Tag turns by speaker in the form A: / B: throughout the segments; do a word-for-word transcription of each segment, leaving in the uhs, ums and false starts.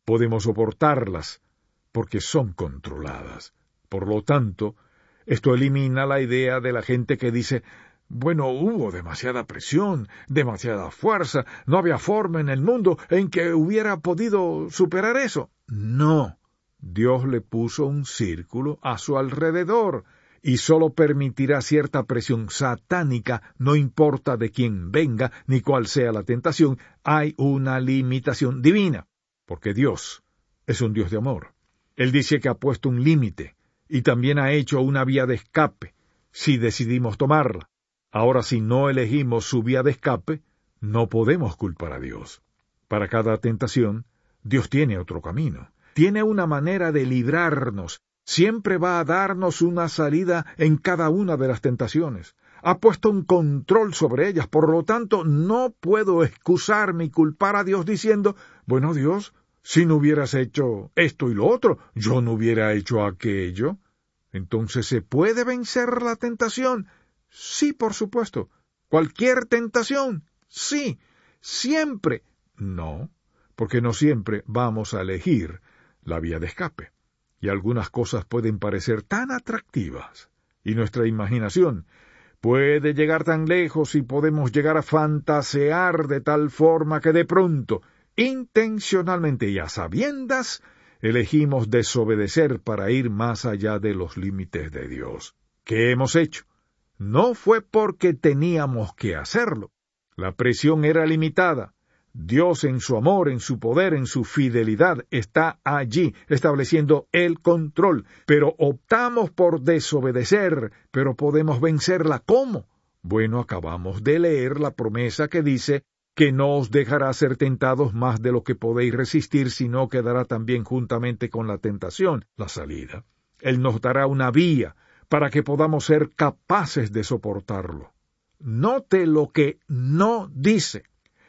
A: podemos soportarlas, porque son controladas. Por lo tanto, esto elimina la idea de la gente que dice, bueno, hubo demasiada presión, demasiada fuerza, no había forma en el mundo en que hubiera podido superar eso. No, Dios le puso un círculo a su alrededor y solo permitirá cierta presión satánica, no importa de quién venga ni cuál sea la tentación, hay una limitación divina, porque Dios es un Dios de amor. Él dice que ha puesto un límite y también ha hecho una vía de escape, si decidimos tomarla. Ahora, si no elegimos su vía de escape, no podemos culpar a Dios. Para cada tentación, Dios tiene otro camino. Tiene una manera de librarnos. Siempre va a darnos una salida en cada una de las tentaciones. Ha puesto un control sobre ellas. Por lo tanto, no puedo excusarme y culpar a Dios diciendo, bueno, Dios, si no hubieras hecho esto y lo otro, yo no hubiera hecho aquello. Entonces, ¿se puede vencer la tentación? Sí, por supuesto. ¿Cualquier tentación? Sí. ¿Siempre? No, porque no siempre vamos a elegir la vía de escape. Y algunas cosas pueden parecer tan atractivas, y nuestra imaginación puede llegar tan lejos y podemos llegar a fantasear de tal forma que de pronto, intencionalmente y a sabiendas, elegimos desobedecer para ir más allá de los límites de Dios. ¿Qué hemos hecho? No fue porque teníamos que hacerlo. La presión era limitada. Dios en su amor, en su poder, en su fidelidad, está allí, estableciendo el control. Pero optamos por desobedecer, pero podemos vencerla. ¿Cómo? Bueno, acabamos de leer la promesa que dice que no os dejará ser tentados más de lo que podéis resistir, sino que dará también juntamente con la tentación la salida. Él nos dará una vía para que podamos ser capaces de soportarlo. Note lo que no dice.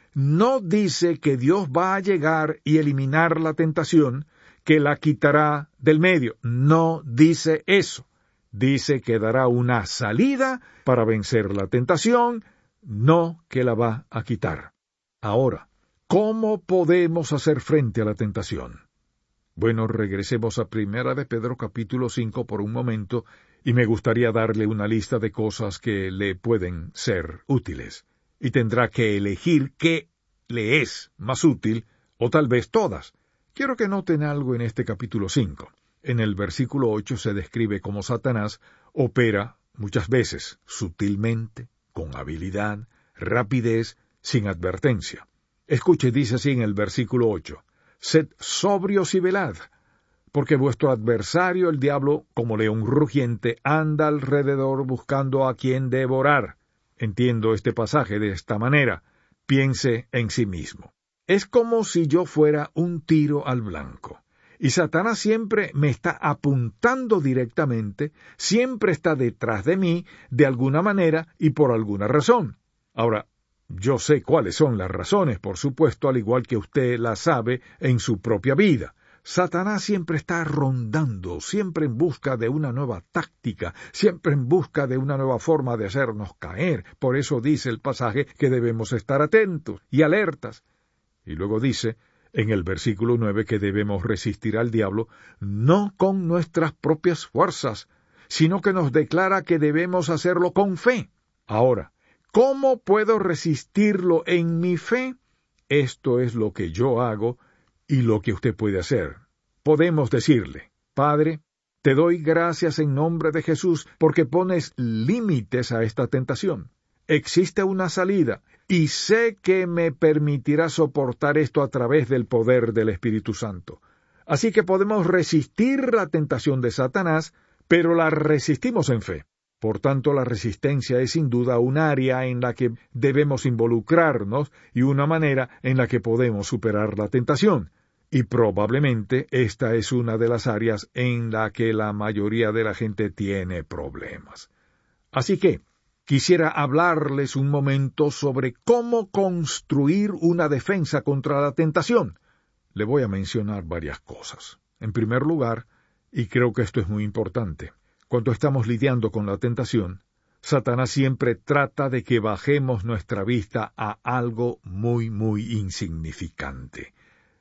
A: No dice que Dios va a llegar y eliminar la tentación, que la quitará del medio. No dice eso. Dice que dará una salida para vencer la tentación, no que la va a quitar. Ahora, ¿cómo podemos hacer frente a la tentación? Bueno, regresemos a Primera de Pedro capítulo cinco por un momento, y me gustaría darle una lista de cosas que le pueden ser útiles. Y tendrá que elegir qué le es más útil, o tal vez todas. Quiero que noten algo en este capítulo cinco. En el versículo ocho se describe cómo Satanás opera muchas veces, sutilmente, con habilidad, rapidez, sin advertencia. Escuche, dice así en el versículo ocho, «Sed sobrios y velad, porque vuestro adversario, el diablo, como león rugiente, anda alrededor buscando a quien devorar». Entiendo este pasaje de esta manera. Piense en sí mismo. Es como si yo fuera un tiro al blanco. Y Satanás siempre me está apuntando directamente, siempre está detrás de mí, de alguna manera y por alguna razón. Ahora, yo sé cuáles son las razones, por supuesto, al igual que usted las sabe en su propia vida. Satanás siempre está rondando, siempre en busca de una nueva táctica, siempre en busca de una nueva forma de hacernos caer. Por eso dice el pasaje que debemos estar atentos y alertas. Y luego dice, en el versículo nueve, que debemos resistir al diablo, no con nuestras propias fuerzas, sino que nos declara que debemos hacerlo con fe. Ahora, ¿cómo puedo resistirlo en mi fe? Esto es lo que yo hago y lo que usted puede hacer. Podemos decirle, Padre, te doy gracias en nombre de Jesús porque pones límites a esta tentación. Existe una salida y sé que me permitirá soportar esto a través del poder del Espíritu Santo. Así que podemos resistir la tentación de Satanás, pero la resistimos en fe. Por tanto, la resistencia es sin duda un área en la que debemos involucrarnos y una manera en la que podemos superar la tentación. Y probablemente esta es una de las áreas en la que la mayoría de la gente tiene problemas. Así que, quisiera hablarles un momento sobre cómo construir una defensa contra la tentación. Le voy a mencionar varias cosas. En primer lugar, y creo que esto es muy importante, cuando estamos lidiando con la tentación, Satanás siempre trata de que bajemos nuestra vista a algo muy, muy insignificante.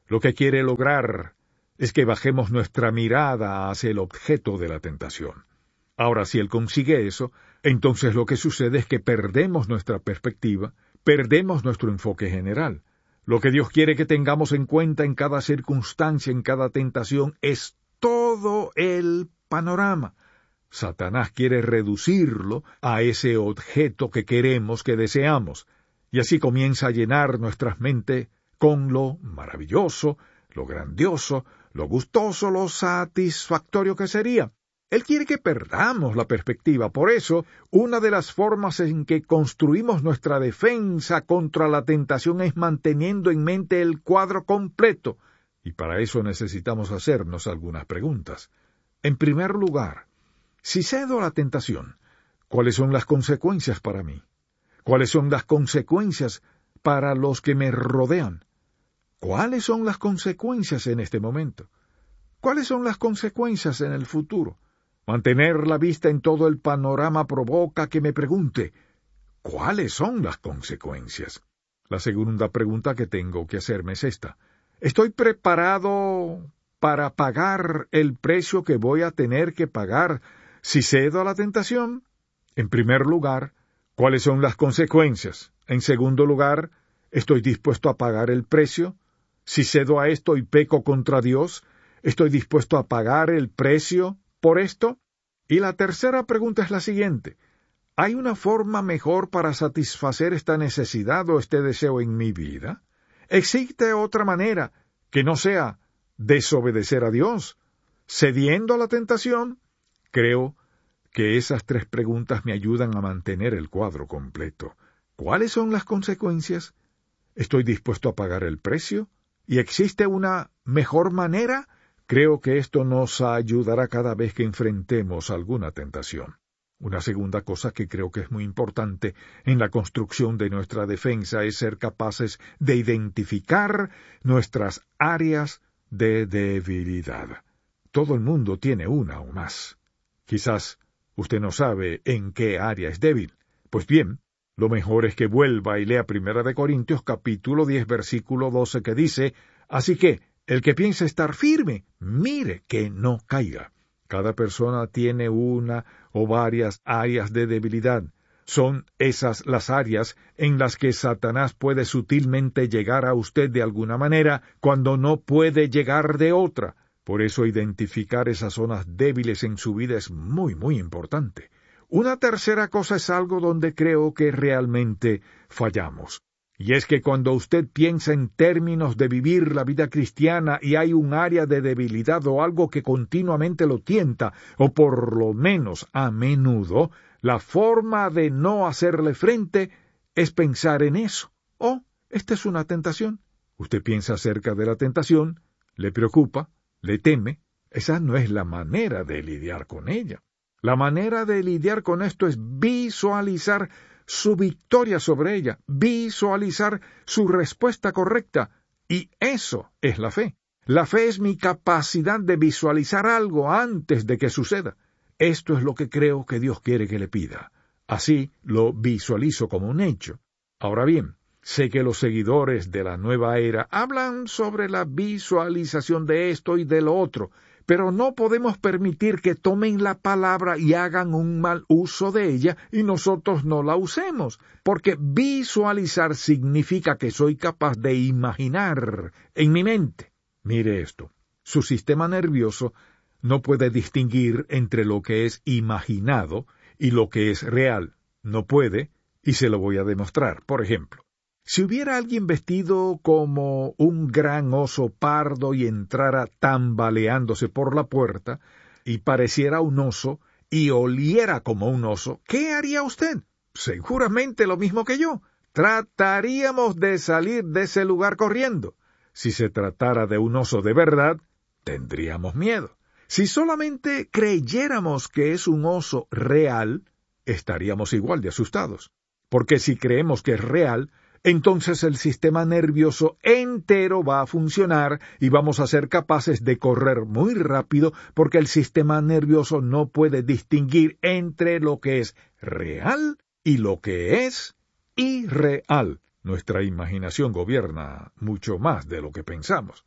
A: Lo que quiere lograr es que bajemos nuestra mirada hacia el objeto de la tentación. Ahora, si él consigue eso, entonces lo que sucede es que perdemos nuestra perspectiva, perdemos nuestro enfoque general. Lo que Dios quiere que tengamos en cuenta en cada circunstancia, en cada tentación, es todo el panorama. Satanás quiere reducirlo a ese objeto que queremos, que deseamos, y así comienza a llenar nuestras mentes con lo maravilloso, lo grandioso, lo gustoso, lo satisfactorio que sería. Él quiere que perdamos la perspectiva. Por eso, una de las formas en que construimos nuestra defensa contra la tentación es manteniendo en mente el cuadro completo. Y para eso necesitamos hacernos algunas preguntas. En primer lugar, si cedo a la tentación, ¿cuáles son las consecuencias para mí? ¿Cuáles son las consecuencias para los que me rodean? ¿Cuáles son las consecuencias en este momento? ¿Cuáles son las consecuencias en el futuro? Mantener la vista en todo el panorama provoca que me pregunte, ¿cuáles son las consecuencias? La segunda pregunta que tengo que hacerme es esta. ¿Estoy preparado para pagar el precio que voy a tener que pagar si cedo a la tentación? En primer lugar, ¿cuáles son las consecuencias? En segundo lugar, ¿estoy dispuesto a pagar el precio? Si cedo a esto y peco contra Dios, ¿estoy dispuesto a pagar el precio por esto? Y la tercera pregunta es la siguiente. ¿Hay una forma mejor para satisfacer esta necesidad o este deseo en mi vida? ¿Existe otra manera que no sea desobedecer a Dios, cediendo a la tentación? Creo que esas tres preguntas me ayudan a mantener el cuadro completo. ¿Cuáles son las consecuencias? ¿Estoy dispuesto a pagar el precio? ¿Y existe una mejor manera? Creo que esto nos ayudará cada vez que enfrentemos alguna tentación. Una segunda cosa que creo que es muy importante en la construcción de nuestra defensa es ser capaces de identificar nuestras áreas de debilidad. Todo el mundo tiene una o más. Quizás usted no sabe en qué área es débil. Pues bien, lo mejor es que vuelva y lea Primera de Corintios capítulo diez versículo doce que dice, así que, el que piensa estar firme, mire que no caiga. Cada persona tiene una o varias áreas de debilidad. Son esas las áreas en las que Satanás puede sutilmente llegar a usted de alguna manera cuando no puede llegar de otra. Por eso identificar esas zonas débiles en su vida es muy, muy importante. Una tercera cosa es algo donde creo que realmente fallamos. Y es que cuando usted piensa en términos de vivir la vida cristiana y hay un área de debilidad o algo que continuamente lo tienta, o por lo menos a menudo, la forma de no hacerle frente es pensar en eso. Oh, esta es una tentación. Usted piensa acerca de la tentación, le preocupa, le teme. Esa no es la manera de lidiar con ella. La manera de lidiar con esto es visualizar su victoria sobre ella, visualizar su respuesta correcta, y eso es la fe. La fe es mi capacidad de visualizar algo antes de que suceda. Esto es lo que creo que Dios quiere que le pida. Así lo visualizo como un hecho. Ahora bien, sé que los seguidores de la nueva era hablan sobre la visualización de esto y de lo otro, pero no podemos permitir que tomen la palabra y hagan un mal uso de ella y nosotros no la usemos, porque visualizar significa que soy capaz de imaginar en mi mente. Mire esto, su sistema nervioso no puede distinguir entre lo que es imaginado y lo que es real. No puede, y se lo voy a demostrar. Por ejemplo, si hubiera alguien vestido como un gran oso pardo y entrara tambaleándose por la puerta, y pareciera un oso, y oliera como un oso, ¿qué haría usted? Seguramente lo mismo que yo. Trataríamos de salir de ese lugar corriendo. Si se tratara de un oso de verdad, tendríamos miedo. Si solamente creyéramos que es un oso real, estaríamos igual de asustados. Porque si creemos que es real, entonces el sistema nervioso entero va a funcionar y vamos a ser capaces de correr muy rápido porque el sistema nervioso no puede distinguir entre lo que es real y lo que es irreal. Nuestra imaginación gobierna mucho más de lo que pensamos.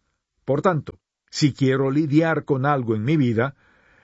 A: Por tanto, si quiero lidiar con algo en mi vida,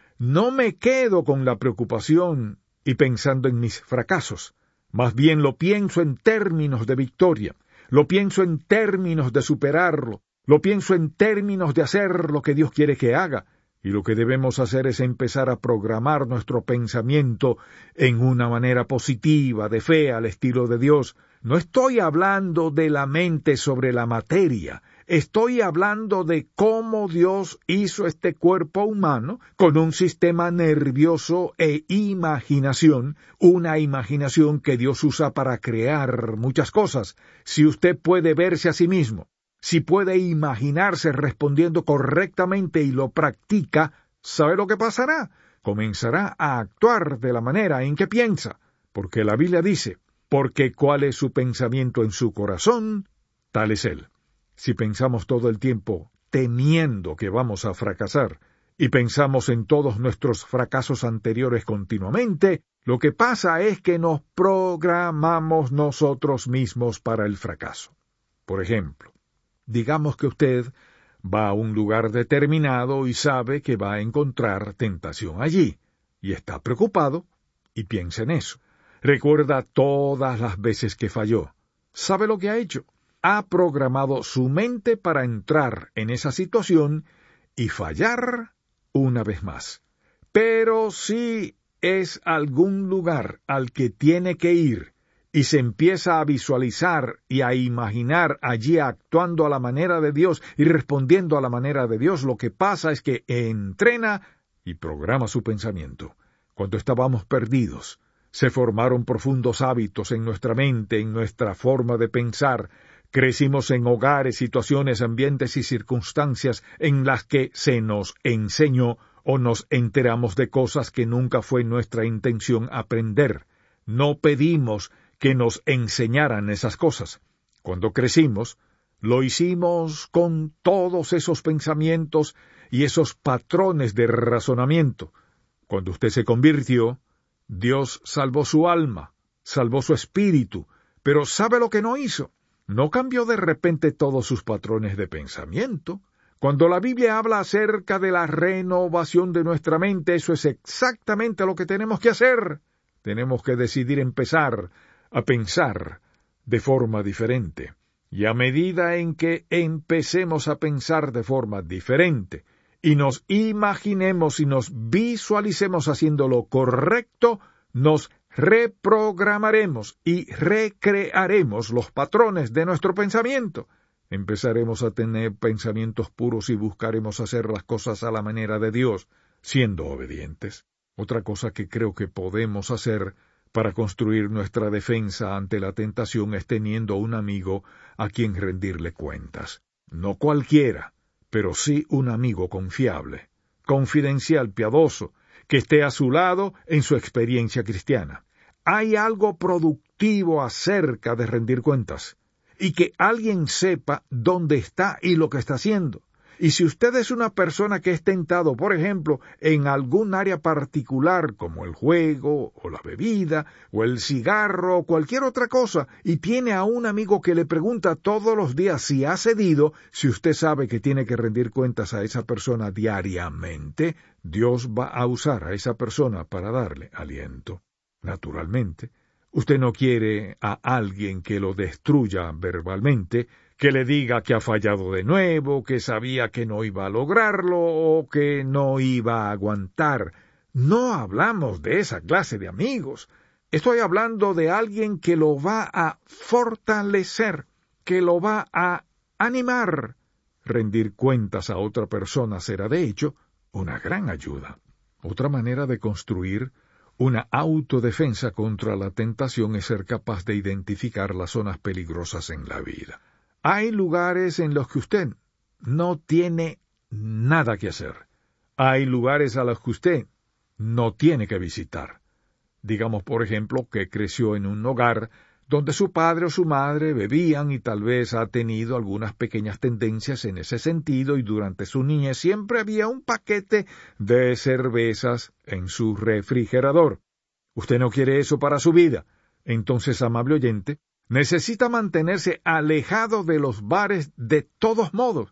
A: no me quedo con la preocupación y pensando en mis fracasos. Más bien lo pienso en términos de victoria, lo pienso en términos de superarlo, lo pienso en términos de hacer lo que Dios quiere que haga. Y lo que debemos hacer es empezar a programar nuestro pensamiento en una manera positiva, de fe, al estilo de Dios. No estoy hablando de la mente sobre la materia. Estoy hablando de cómo Dios hizo este cuerpo humano con un sistema nervioso e imaginación, una imaginación que Dios usa para crear muchas cosas. Si usted puede verse a sí mismo, si puede imaginarse respondiendo correctamente y lo practica, ¿sabe lo que pasará? Comenzará a actuar de la manera en que piensa, porque la Biblia dice, porque cuál es su pensamiento en su corazón, tal es él. Si pensamos todo el tiempo temiendo que vamos a fracasar y pensamos en todos nuestros fracasos anteriores continuamente, lo que pasa es que nos programamos nosotros mismos para el fracaso. Por ejemplo, digamos que usted va a un lugar determinado y sabe que va a encontrar tentación allí, y está preocupado y piensa en eso. Recuerda todas las veces que falló. ¿Sabe lo que ha hecho? Ha programado su mente para entrar en esa situación y fallar una vez más. Pero si es algún lugar al que tiene que ir y se empieza a visualizar y a imaginar allí actuando a la manera de Dios y respondiendo a la manera de Dios, lo que pasa es que entrena y programa su pensamiento. Cuando estábamos perdidos, se formaron profundos hábitos en nuestra mente, en nuestra forma de pensar. Crecimos en hogares, situaciones, ambientes y circunstancias en las que se nos enseñó o nos enteramos de cosas que nunca fue nuestra intención aprender. No pedimos que nos enseñaran esas cosas. Cuando crecimos, lo hicimos con todos esos pensamientos y esos patrones de razonamiento. Cuando usted se convirtió, Dios salvó su alma, salvó su espíritu, pero ¿sabe lo que no hizo? No cambió de repente todos sus patrones de pensamiento. Cuando la Biblia habla acerca de la renovación de nuestra mente, eso es exactamente lo que tenemos que hacer. Tenemos que decidir empezar a pensar de forma diferente. Y a medida en que empecemos a pensar de forma diferente y nos imaginemos y nos visualicemos haciendo lo correcto, nos reprogramaremos y recrearemos los patrones de nuestro pensamiento. Empezaremos a tener pensamientos puros y buscaremos hacer las cosas a la manera de Dios, siendo obedientes. Otra cosa que creo que podemos hacer para construir nuestra defensa ante la tentación es teniendo un amigo a quien rendirle cuentas. No cualquiera, pero sí un amigo confiable, confidencial, piadoso, que esté a su lado en su experiencia cristiana. Hay algo productivo acerca de rendir cuentas, y que alguien sepa dónde está y lo que está haciendo. Y si usted es una persona que es tentado, por ejemplo, en algún área particular, como el juego, o la bebida, o el cigarro, o cualquier otra cosa, y tiene a un amigo que le pregunta todos los días si ha cedido, si usted sabe que tiene que rendir cuentas a esa persona diariamente, Dios va a usar a esa persona para darle aliento. Naturalmente, usted no quiere a alguien que lo destruya verbalmente, que le diga que ha fallado de nuevo, que sabía que no iba a lograrlo o que no iba a aguantar. No hablamos de esa clase de amigos. Estoy hablando de alguien que lo va a fortalecer, que lo va a animar. Rendir cuentas a otra persona será, de hecho, una gran ayuda. Otra manera de construir una autodefensa contra la tentación es ser capaz de identificar las zonas peligrosas en la vida. Hay lugares en los que usted no tiene nada que hacer. Hay lugares a los que usted no tiene que visitar. Digamos, por ejemplo, que creció en un hogar donde su padre o su madre bebían y tal vez ha tenido algunas pequeñas tendencias en ese sentido y durante su niñez siempre había un paquete de cervezas en su refrigerador. Usted no quiere eso para su vida. Entonces, amable oyente, necesita mantenerse alejado de los bares de todos modos.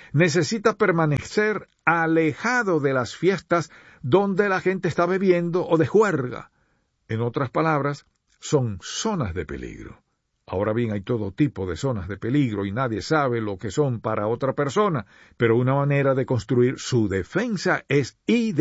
A: necesita permanecer alejado de las fiestas donde la gente está bebiendo o de juerga. En otras palabras, son zonas de peligro. Ahora bien, hay todo tipo de zonas de peligro y nadie sabe lo que son para otra persona, pero una manera de construir su defensa es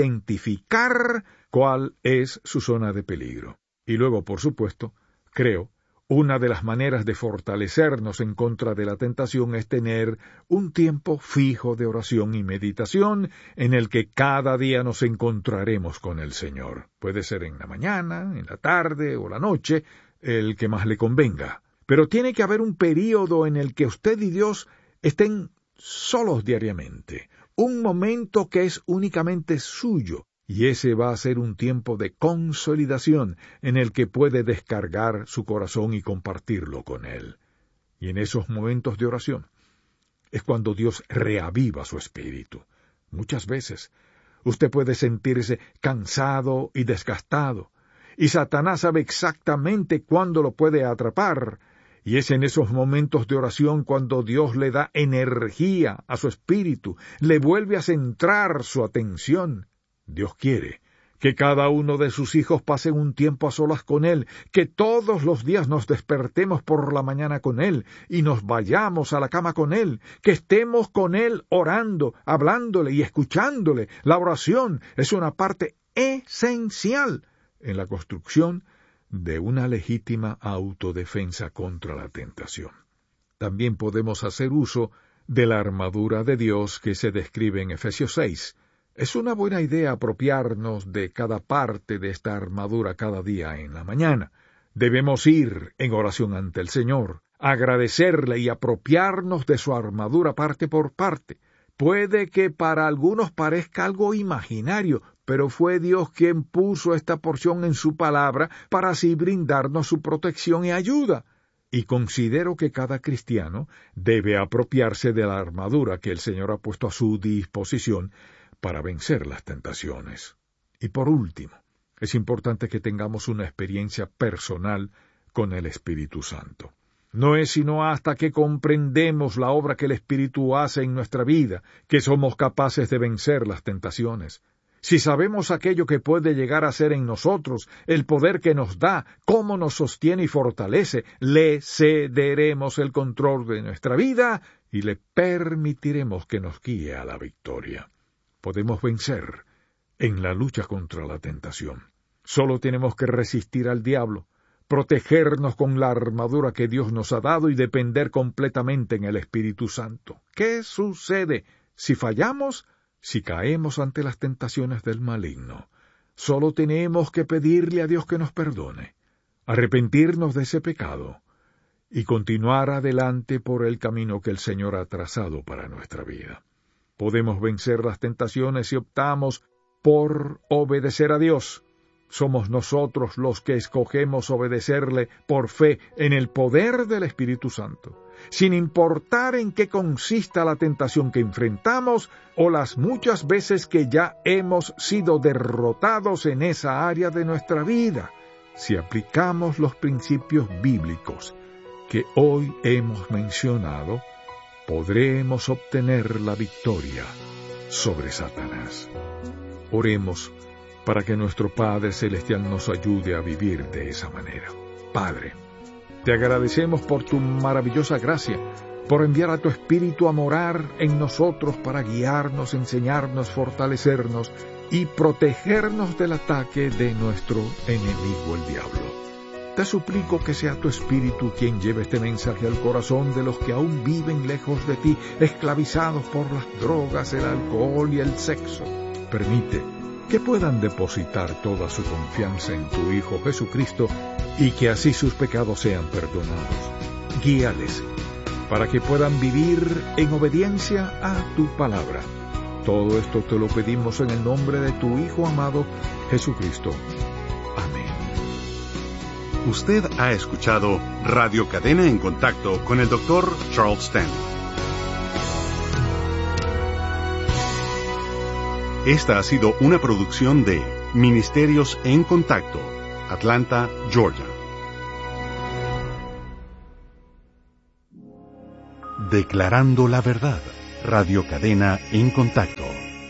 A: identificar cuál es su zona de peligro. Y luego, por supuesto, creo, una de las maneras de fortalecernos en contra de la tentación es tener un tiempo fijo de oración y meditación en el que cada día nos encontraremos con el Señor. Puede ser en la mañana, en la tarde o la noche, el que más le convenga. Pero tiene que haber un período en el que usted y Dios estén solos diariamente, un momento que es únicamente suyo, y ese va a ser un tiempo de consolidación en el que puede descargar su corazón y compartirlo con Él. Y en esos momentos de oración es cuando Dios reaviva su espíritu. Muchas veces usted puede sentirse cansado y desgastado, y Satanás sabe exactamente cuándo lo puede atrapar. Y es en esos momentos de oración cuando Dios le da energía a su espíritu, le vuelve a centrar su atención. Dios quiere que cada uno de sus hijos pase un tiempo a solas con Él, que todos los días nos despertemos por la mañana con Él y nos vayamos a la cama con Él, que estemos con Él orando, hablándole y escuchándole. La oración es una parte esencial en la construcción de una legítima autodefensa contra la tentación. También podemos hacer uso de la armadura de Dios que se describe en Efesios seis. Es una buena idea apropiarnos de cada parte de esta armadura cada día en la mañana. Debemos ir en oración ante el Señor, agradecerle y apropiarnos de su armadura parte por parte. Puede que para algunos parezca algo imaginario, pero fue Dios quien puso esta porción en su palabra para así brindarnos su protección y ayuda. Y considero que cada cristiano debe apropiarse de la armadura que el Señor ha puesto a su disposición para vencer las tentaciones. Y por último, es importante que tengamos una experiencia personal con el Espíritu Santo. No es sino hasta que comprendemos la obra que el Espíritu hace en nuestra vida que somos capaces de vencer las tentaciones. Si sabemos aquello que puede llegar a ser en nosotros, el poder que nos da, cómo nos sostiene y fortalece, le cederemos el control de nuestra vida y le permitiremos que nos guíe a la victoria. Podemos vencer en la lucha contra la tentación. Solo tenemos que resistir al diablo, protegernos con la armadura que Dios nos ha dado y depender completamente en el Espíritu Santo. ¿Qué sucede si fallamos? Si caemos ante las tentaciones del maligno, solo tenemos que pedirle a Dios que nos perdone, arrepentirnos de ese pecado y continuar adelante por el camino que el Señor ha trazado para nuestra vida. Podemos vencer las tentaciones si optamos por obedecer a Dios. Somos nosotros los que escogemos obedecerle por fe en el poder del Espíritu Santo, sin importar en qué consista la tentación que enfrentamos o las muchas veces que ya hemos sido derrotados en esa área de nuestra vida. Si aplicamos los principios bíblicos que hoy hemos mencionado, podremos obtener la victoria sobre Satanás. Oremos para que nuestro Padre Celestial nos ayude a vivir de esa manera. Padre, te agradecemos por tu maravillosa gracia, por enviar a tu Espíritu a morar en nosotros para guiarnos, enseñarnos, fortalecernos y protegernos del ataque de nuestro enemigo el diablo. Te suplico que sea tu Espíritu quien lleve este mensaje al corazón de los que aún viven lejos de ti, esclavizados por las drogas, el alcohol y el sexo. Permite que puedan depositar toda su confianza en tu Hijo Jesucristo y que así sus pecados sean perdonados. Guíales para que puedan vivir en obediencia a tu palabra. Todo esto te lo pedimos en el nombre de tu Hijo amado, Jesucristo. Amén.
B: Usted ha escuchado Radio Cadena en Contacto con el doctor Charles Stanley. Esta ha sido una producción de Ministerios en Contacto, Atlanta, Georgia. Declarando la verdad, Radio Cadena en Contacto.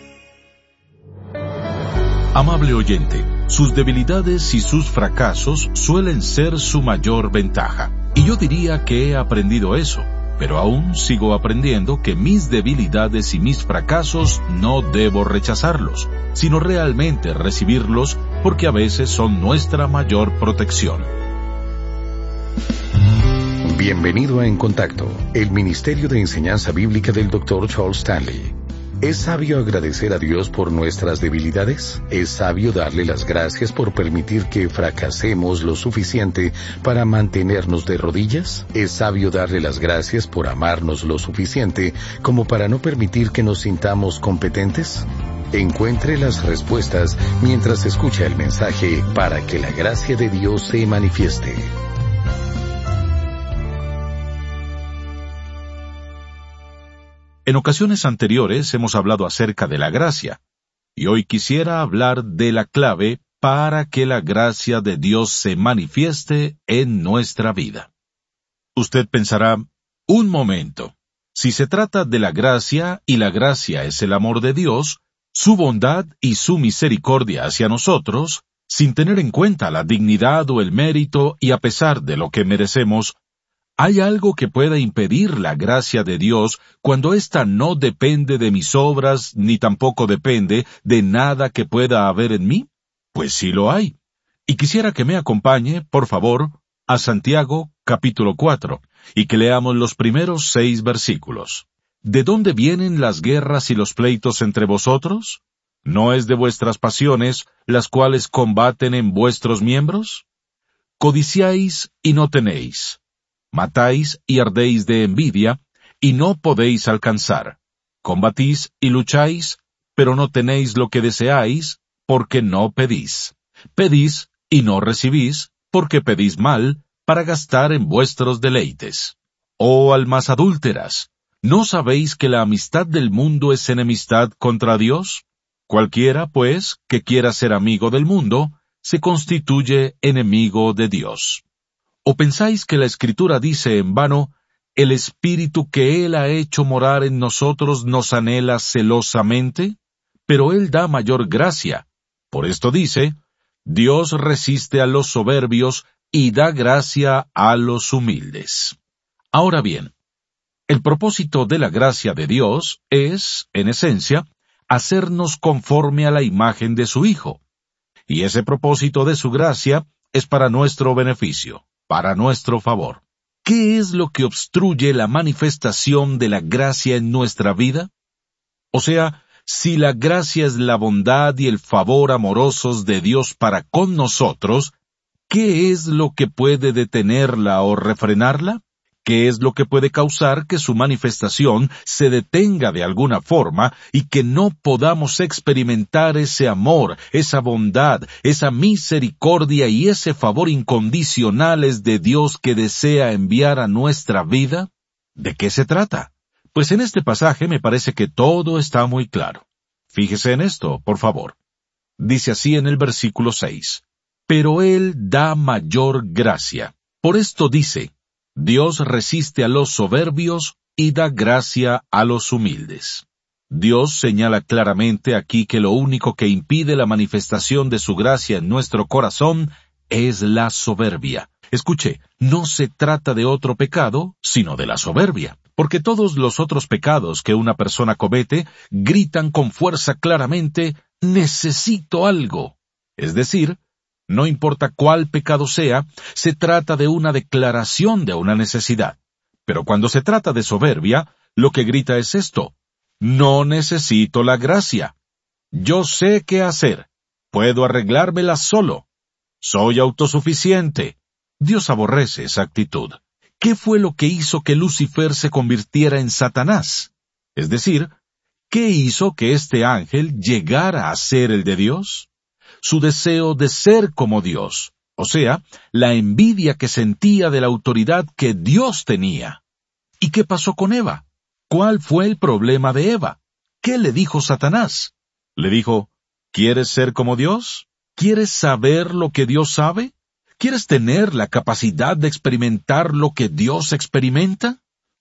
C: Amable oyente, sus debilidades y sus fracasos suelen ser su mayor ventaja. Y yo diría que he aprendido eso, pero aún sigo aprendiendo que mis debilidades y mis fracasos no debo rechazarlos, sino realmente recibirlos, porque a veces son nuestra mayor protección.
D: Bienvenido a En Contacto, el Ministerio de Enseñanza Bíblica del doctor Charles Stanley. ¿Es sabio agradecer a Dios por nuestras debilidades? ¿Es sabio darle las gracias por permitir que fracasemos lo suficiente para mantenernos de rodillas? ¿Es sabio darle las gracias por amarnos lo suficiente como para no permitir que nos sintamos competentes? Encuentre las respuestas mientras escucha el mensaje para que la gracia de Dios se manifieste.
C: En ocasiones anteriores hemos hablado acerca de la gracia, y hoy quisiera hablar de la clave para que la gracia de Dios se manifieste en nuestra vida. Usted pensará, un momento, si se trata de la gracia y la gracia es el amor de Dios, su bondad y su misericordia hacia nosotros, sin tener en cuenta la dignidad o el mérito y a pesar de lo que merecemos, ¿hay algo que pueda impedir la gracia de Dios cuando ésta no depende de mis obras ni tampoco depende de nada que pueda haber en mí? Pues sí lo hay. Y quisiera que me acompañe, por favor, a Santiago capítulo cuatro, y que leamos los primeros seis versículos. ¿De dónde vienen las guerras y los pleitos entre vosotros? ¿No es de vuestras pasiones, las cuales combaten en vuestros miembros? Codiciáis y no tenéis. Matáis y ardéis de envidia, y no podéis alcanzar. Combatís y lucháis, pero no tenéis lo que deseáis, porque no pedís. Pedís y no recibís, porque pedís mal, para gastar en vuestros deleites. Oh almas adúlteras, ¿no sabéis que la amistad del mundo es enemistad contra Dios? Cualquiera, pues, que quiera ser amigo del mundo, se constituye enemigo de Dios. ¿O pensáis que la Escritura dice en vano, el Espíritu que Él ha hecho morar en nosotros nos anhela celosamente? Pero Él da mayor gracia. Por esto dice, Dios resiste a los soberbios y da gracia a los humildes. Ahora bien, el propósito de la gracia de Dios es, en esencia, hacernos conforme a la imagen de su Hijo. Y ese propósito de su gracia es para nuestro beneficio, para nuestro favor. ¿Qué es lo que obstruye la manifestación de la gracia en nuestra vida? O sea, si la gracia es la bondad y el favor amorosos de Dios para con nosotros, ¿qué es lo que puede detenerla o refrenarla? ¿Qué es lo que puede causar que su manifestación se detenga de alguna forma y que no podamos experimentar ese amor, esa bondad, esa misericordia y ese favor incondicionales de Dios que desea enviar a nuestra vida? ¿De qué se trata? Pues en este pasaje me parece que todo está muy claro. Fíjese en esto, por favor. Dice así en el versículo seis. Pero Él da mayor gracia. Por esto dice, Dios resiste a los soberbios y da gracia a los humildes. Dios señala claramente aquí que lo único que impide la manifestación de su gracia en nuestro corazón es la soberbia. Escuche, no se trata de otro pecado, sino de la soberbia, porque todos los otros pecados que una persona comete gritan con fuerza claramente, necesito algo. Es decir, no importa cuál pecado sea, se trata de una declaración de una necesidad. Pero cuando se trata de soberbia, lo que grita es esto: no necesito la gracia. Yo sé qué hacer. Puedo arreglármela solo. Soy autosuficiente. Dios aborrece esa actitud. ¿Qué fue lo que hizo que Lucifer se convirtiera en Satanás? Es decir, ¿qué hizo que este ángel llegara a ser el de Dios? Su deseo de ser como Dios, o sea, la envidia que sentía de la autoridad que Dios tenía. ¿Y qué pasó con Eva? ¿Cuál fue el problema de Eva? ¿Qué le dijo Satanás? Le dijo, ¿quieres ser como Dios? ¿Quieres saber lo que Dios sabe? ¿Quieres tener la capacidad de experimentar lo que Dios experimenta?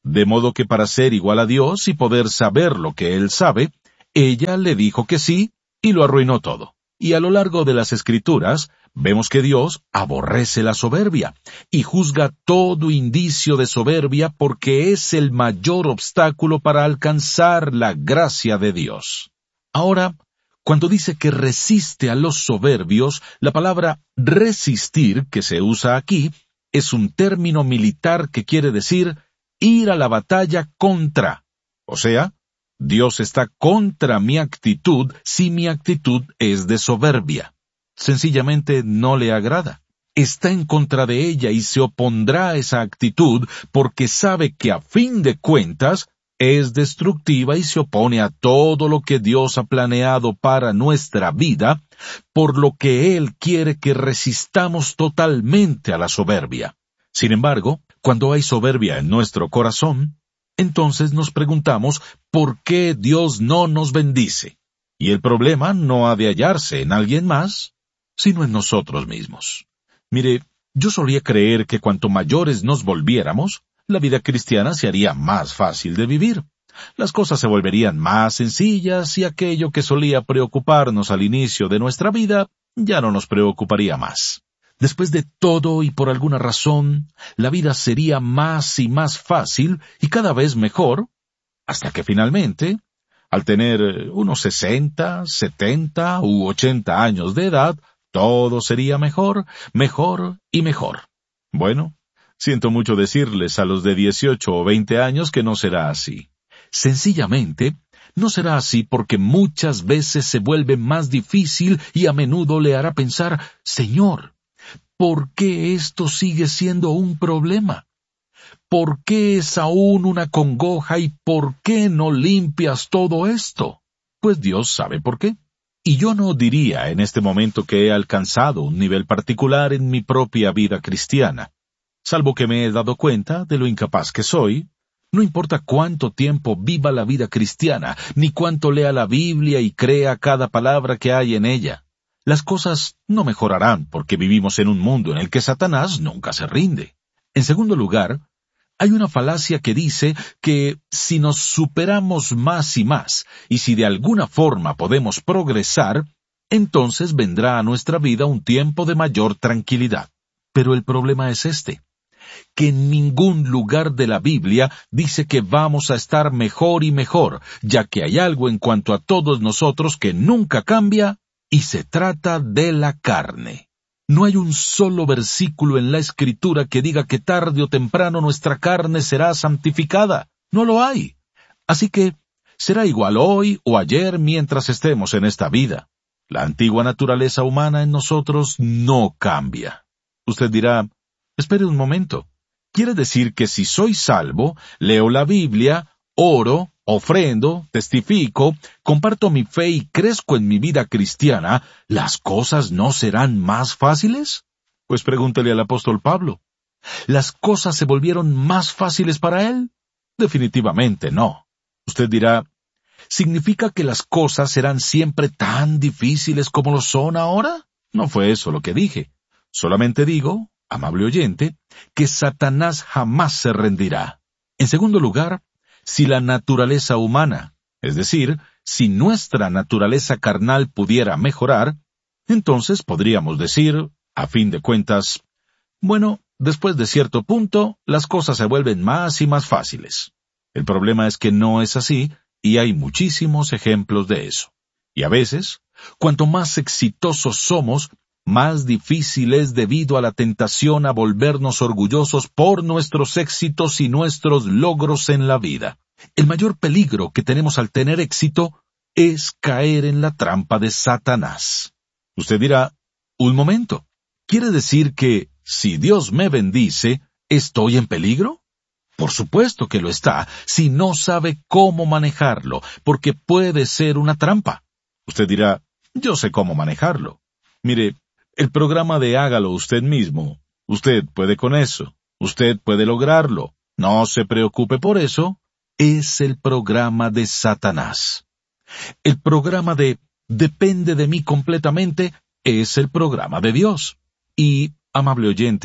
C: De modo que para ser igual a Dios y poder saber lo que Él sabe, ella le dijo que sí y lo arruinó todo. Y a lo largo de las Escrituras, vemos que Dios aborrece la soberbia y juzga todo indicio de soberbia porque es el mayor obstáculo para alcanzar la gracia de Dios. Ahora, cuando dice que resiste a los soberbios, la palabra resistir que se usa aquí es un término militar que quiere decir ir a la batalla contra. O sea, Dios está contra mi actitud si mi actitud es de soberbia. Sencillamente no le agrada. Está en contra de ella y se opondrá a esa actitud porque sabe que a fin de cuentas es destructiva y se opone a todo lo que Dios ha planeado para nuestra vida, por lo que Él quiere que resistamos totalmente a la soberbia. Sin embargo, cuando hay soberbia en nuestro corazón, entonces nos preguntamos por qué Dios no nos bendice. Y el problema no ha de hallarse en alguien más, sino en nosotros mismos. Mire, yo solía creer que cuanto mayores nos volviéramos, la vida cristiana se haría más fácil de vivir. Las cosas se volverían más sencillas y aquello que solía preocuparnos al inicio de nuestra vida ya no nos preocuparía más. Después de todo y por alguna razón, la vida sería más y más fácil y cada vez mejor, hasta que finalmente, al tener unos sesenta, setenta u ochenta años de edad, todo sería mejor, mejor y mejor. Bueno, siento mucho decirles a los de dieciocho o veinte años que no será así. Sencillamente, no será así porque muchas veces se vuelve más difícil y a menudo le hará pensar, Señor, ¿por qué esto sigue siendo un problema? ¿Por qué es aún una congoja y por qué no limpias todo esto? Pues Dios sabe por qué. Y yo no diría en este momento que he alcanzado un nivel particular en mi propia vida cristiana. Salvo que me he dado cuenta de lo incapaz que soy, no importa cuánto tiempo viva la vida cristiana, ni cuánto lea la Biblia y crea cada palabra que hay en ella. Las cosas no mejorarán porque vivimos en un mundo en el que Satanás nunca se rinde. En segundo lugar, hay una falacia que dice que si nos superamos más y más, y si de alguna forma podemos progresar, entonces vendrá a nuestra vida un tiempo de mayor tranquilidad. Pero el problema es este, que en ningún lugar de la Biblia dice que vamos a estar mejor y mejor, ya que hay algo en cuanto a todos nosotros que nunca cambia, y se trata de la carne. No hay un solo versículo en la Escritura que diga que tarde o temprano nuestra carne será santificada. No lo hay. Así que será igual hoy o ayer mientras estemos en esta vida. La antigua naturaleza humana en nosotros no cambia. Usted dirá, espere un momento. ¿Quiere decir que si soy salvo, leo la Biblia, oro, ofrendo, testifico, comparto mi fe y crezco en mi vida cristiana, ¿las cosas no serán más fáciles? Pues pregúntele al apóstol Pablo. ¿Las cosas se volvieron más fáciles para él? Definitivamente no. Usted dirá, ¿significa que las cosas serán siempre tan difíciles como lo son ahora? No fue eso lo que dije. Solamente digo, amable oyente, que Satanás jamás se rendirá. En segundo lugar, si la naturaleza humana, es decir, si nuestra naturaleza carnal pudiera mejorar, entonces podríamos decir, a fin de cuentas, bueno, después de cierto punto, las cosas se vuelven más y más fáciles. El problema es que no es así, y hay muchísimos ejemplos de eso. Y a veces, cuanto más exitosos somos, más difícil es debido a la tentación a volvernos orgullosos por nuestros éxitos y nuestros logros en la vida. El mayor peligro que tenemos al tener éxito es caer en la trampa de Satanás. Usted dirá, un momento, ¿quiere decir que si Dios me bendice, estoy en peligro? Por supuesto que lo está, si no sabe cómo manejarlo, porque puede ser una trampa. Usted dirá, yo sé cómo manejarlo. Mire, el programa de hágalo usted mismo, usted puede con eso, usted puede lograrlo, no se preocupe por eso, es el programa de Satanás. El programa de depende de mí completamente es el programa de Dios. Y, amable oyente,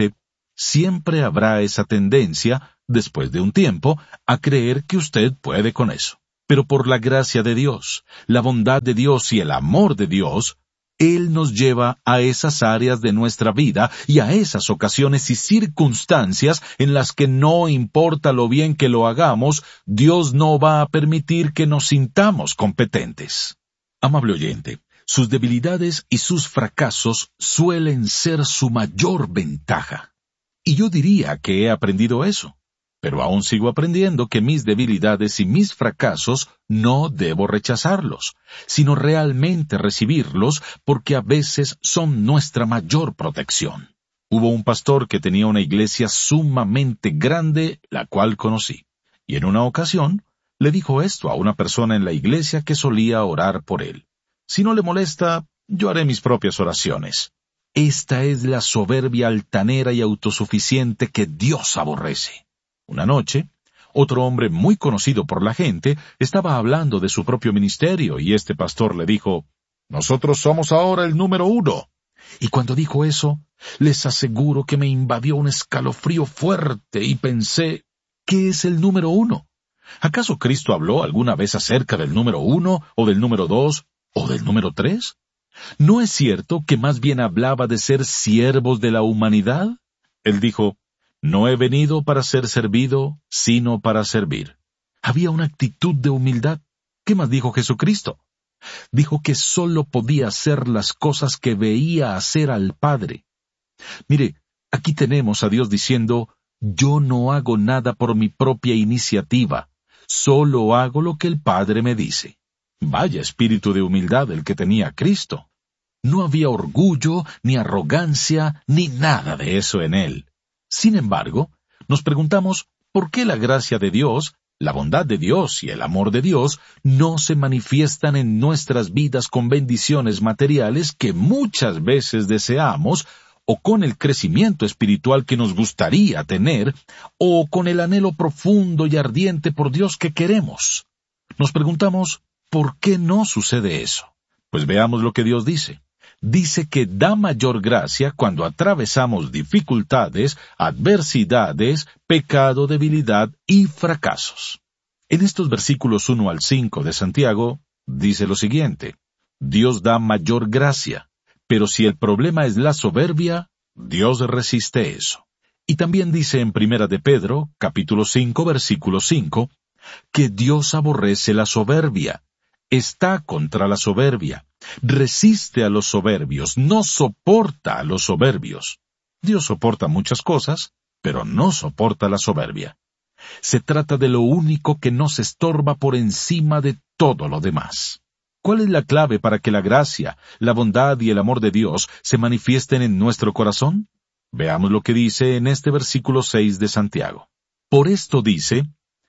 C: Siempre habrá esa tendencia, después de un tiempo, a creer que usted puede con eso. Pero por la gracia de Dios, la bondad de Dios y el amor de Dios, Él nos lleva a esas áreas de nuestra vida y a esas ocasiones y circunstancias en las que no importa lo bien que lo hagamos, Dios no va a permitir que nos sintamos competentes. Amable oyente, sus debilidades y sus fracasos suelen ser su mayor ventaja. Y yo diría que he aprendido eso. Pero aún sigo aprendiendo que mis debilidades y mis fracasos no debo rechazarlos, sino realmente recibirlos porque a veces son nuestra mayor protección. Hubo un pastor que tenía una iglesia sumamente grande, la cual conocí, y en una ocasión le dijo esto a una persona en la iglesia que solía orar por él. Si no le molesta, yo haré mis propias oraciones. Esta es la soberbia altanera y autosuficiente que Dios aborrece. Una noche, otro hombre muy conocido por la gente estaba hablando de su propio ministerio y este pastor le dijo, «Nosotros somos ahora el número uno». Y cuando dijo eso, les aseguro que me invadió un escalofrío fuerte y pensé, ¿qué es el número uno? ¿Acaso Cristo habló alguna vez acerca del número uno, o del número dos, o del número tres? ¿No es cierto que más bien hablaba de ser siervos de la humanidad? Él dijo, «No he venido para ser servido, sino para servir». Había una actitud de humildad. ¿Qué más dijo Jesucristo? Dijo que sólo podía hacer las cosas que veía hacer al Padre. Mire, aquí tenemos a Dios diciendo, «Yo no hago nada por mi propia iniciativa, solo hago lo que el Padre me dice». Vaya espíritu de humildad el que tenía Cristo. No había orgullo, ni arrogancia, ni nada de eso en él. Sin embargo, nos preguntamos por qué la gracia de Dios, la bondad de Dios y el amor de Dios no se manifiestan en nuestras vidas con bendiciones materiales que muchas veces deseamos, o con el crecimiento espiritual que nos gustaría tener, o con el anhelo profundo y ardiente por Dios que queremos. Nos preguntamos, ¿por qué no sucede eso? Pues veamos lo que Dios dice. Dice que da mayor gracia cuando atravesamos dificultades, adversidades, pecado, debilidad y fracasos. En estos versículos uno al cinco de Santiago, dice lo siguiente, Dios da mayor gracia, pero si el problema es la soberbia, Dios resiste eso. Y también dice en Primera de Pedro, capítulo cinco, versículo cinco, que Dios aborrece la soberbia, está contra la soberbia, resiste a los soberbios, no soporta a los soberbios. Dios soporta muchas cosas, pero no soporta la soberbia. Se trata de lo único que nos estorba por encima de todo lo demás. ¿Cuál es la clave para que la gracia, la bondad y el amor de Dios se manifiesten en nuestro corazón? Veamos lo que dice en este versículo seis de Santiago. Por esto dice,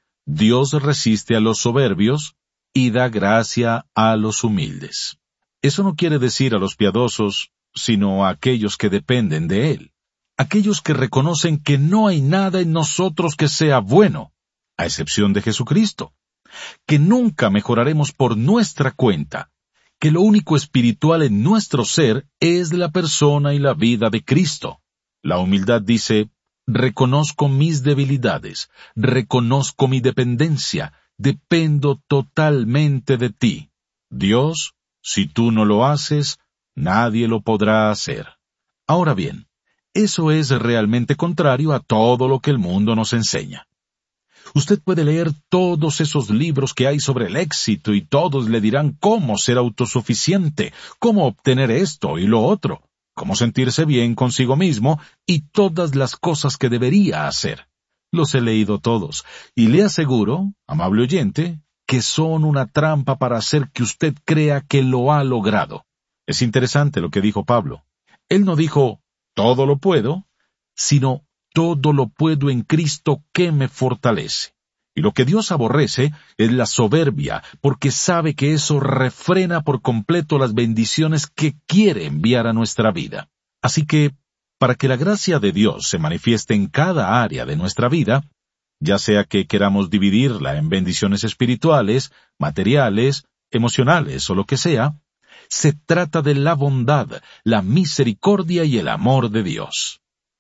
C: Dios resiste a los soberbios y da gracia a los humildes. Eso no quiere decir a los piadosos, sino a aquellos que dependen de Él. Aquellos que reconocen que no hay nada en nosotros que sea bueno, a excepción de Jesucristo. Que nunca mejoraremos por nuestra cuenta. Que lo único espiritual en nuestro ser es la persona y la vida de Cristo. La humildad dice, reconozco mis debilidades, reconozco mi dependencia, dependo totalmente de ti. Dios, si tú no lo haces, nadie lo podrá hacer. Ahora bien, eso es realmente contrario a todo lo que el mundo nos enseña. Usted puede leer todos esos libros que hay sobre el éxito y todos le dirán cómo ser autosuficiente, cómo obtener esto y lo otro, cómo sentirse bien consigo mismo y todas las cosas que debería hacer. Los he leído todos, y le aseguro, amable oyente, que son una trampa para hacer que usted crea que lo ha logrado. Es interesante lo que dijo Pablo. Él no dijo, todo lo puedo, sino, todo lo puedo en Cristo que me fortalece. Y lo que Dios aborrece es la soberbia, porque sabe que eso refrena por completo las bendiciones que quiere enviar a nuestra vida. Así que, para que la gracia de Dios se manifieste en cada área de nuestra vida, ya sea que queramos dividirla en bendiciones espirituales, materiales, emocionales o lo que sea, se trata de la bondad, la misericordia y el amor de Dios.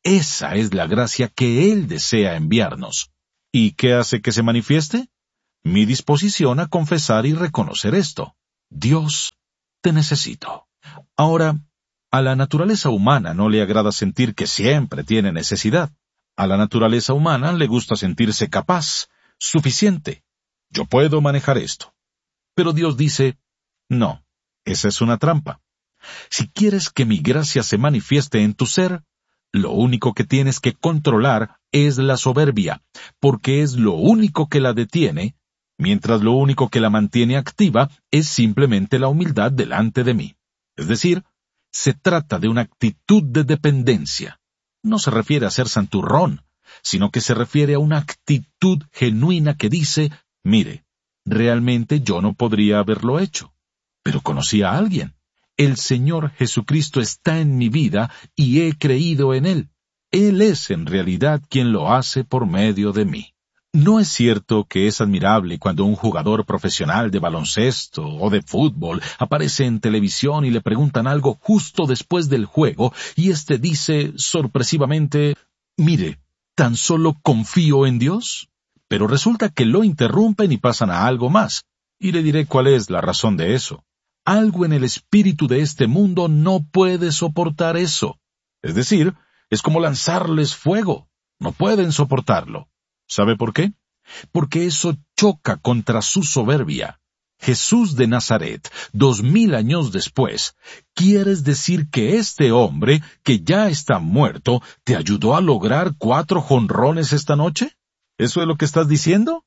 C: Esa es la gracia que Él desea enviarnos. ¿Y qué hace que se manifieste? Mi disposición a confesar y reconocer esto. Dios, te necesito. Ahora, a la naturaleza humana no le agrada sentir que siempre tiene necesidad. A la naturaleza humana le gusta sentirse capaz, suficiente. Yo puedo manejar esto. Pero Dios dice, no, esa es una trampa. Si quieres que mi gracia se manifieste en tu ser, lo único que tienes que controlar es la soberbia, porque es lo único que la detiene, mientras lo único que la mantiene activa es simplemente la humildad delante de mí. Es decir, se trata de una actitud de dependencia. No se refiere a ser santurrón, sino que se refiere a una actitud genuina que dice, mire, realmente yo no podría haberlo hecho, pero conocí a alguien. El Señor Jesucristo está en mi vida y he creído en Él. Él es en realidad quien lo hace por medio de mí. ¿No es cierto que es admirable cuando un jugador profesional de baloncesto o de fútbol aparece en televisión y le preguntan algo justo después del juego y éste dice sorpresivamente, mire, ¿tan solo confío en Dios? Pero resulta que lo interrumpen y pasan a algo más, y le diré cuál es la razón de eso. Algo en el espíritu de este mundo no puede soportar eso. Es decir, es como lanzarles fuego. No pueden soportarlo. ¿Sabe por qué? Porque eso choca contra su soberbia. Jesús de Nazaret, dos mil años después, ¿quieres decir que este hombre, que ya está muerto, te ayudó a lograr cuatro jonrones esta noche? ¿Eso es lo que estás diciendo?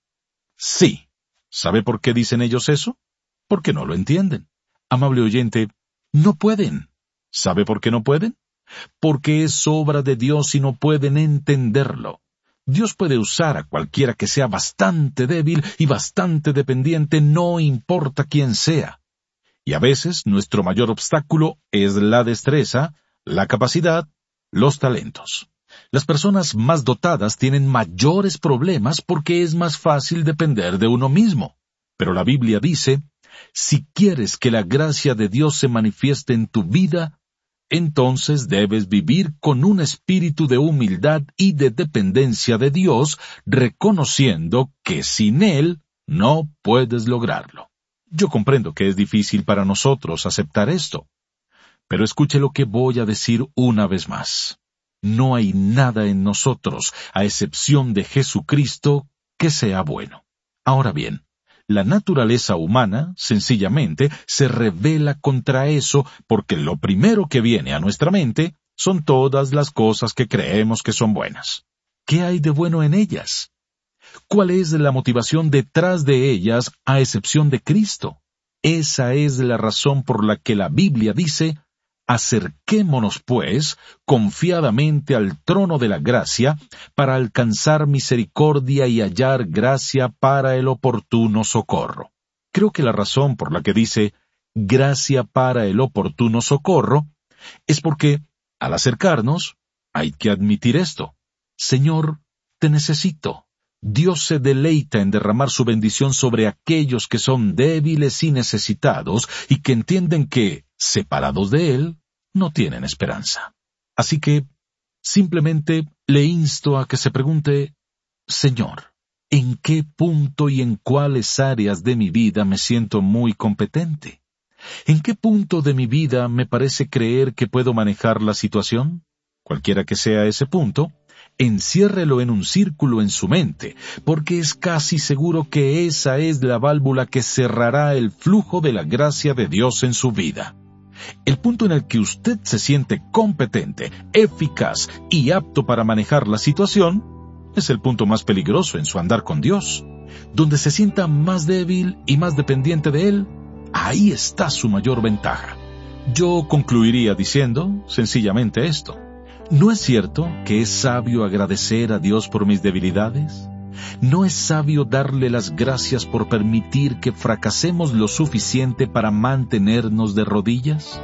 C: Sí. ¿Sabe por qué dicen ellos eso? Porque no lo entienden. Amable oyente, no pueden. ¿Sabe por qué no pueden? Porque es obra de Dios y no pueden entenderlo. Dios puede usar a cualquiera que sea bastante débil y bastante dependiente, no importa quién sea. Y a veces nuestro mayor obstáculo es la destreza, la capacidad, los talentos. Las personas más dotadas tienen mayores problemas porque es más fácil depender de uno mismo. Pero la Biblia dice, si quieres que la gracia de Dios se manifieste en tu vida, entonces debes vivir con un espíritu de humildad y de dependencia de Dios, reconociendo que sin Él no puedes lograrlo. Yo comprendo que es difícil para nosotros aceptar esto, pero escuche lo que voy a decir una vez más. No hay nada en nosotros, a excepción de Jesucristo, que sea bueno. Ahora bien, la naturaleza humana, sencillamente, se rebela contra eso porque lo primero que viene a nuestra mente son todas las cosas que creemos que son buenas. ¿Qué hay de bueno en ellas? ¿Cuál es la motivación detrás de ellas a excepción de Cristo? Esa es la razón por la que la Biblia dice, acerquémonos, pues, confiadamente al trono de la gracia, para alcanzar misericordia y hallar gracia para el oportuno socorro. Creo que la razón por la que dice, gracia para el oportuno socorro, es porque, al acercarnos, hay que admitir esto. Señor, te necesito. Dios se deleita en derramar su bendición sobre aquellos que son débiles y necesitados y que entienden que, separados de Él, no tienen esperanza. Así que, simplemente le insto a que se pregunte, Señor, ¿en qué punto y en cuáles áreas de mi vida me siento muy competente? ¿En qué punto de mi vida me parece creer que puedo manejar la situación? Cualquiera que sea ese punto, enciérrelo en un círculo en su mente, porque es casi seguro que esa es la válvula que cerrará el flujo de la gracia de Dios en su vida. El punto en el que usted se siente competente, eficaz y apto para manejar la situación es el punto más peligroso en su andar con Dios. Donde se sienta más débil y más dependiente de Él, ahí está su mayor ventaja. Yo concluiría diciendo sencillamente esto. ¿No es cierto que es sabio agradecer a Dios por mis debilidades? ¿No es sabio darle las gracias por permitir que fracasemos lo suficiente para mantenernos de rodillas?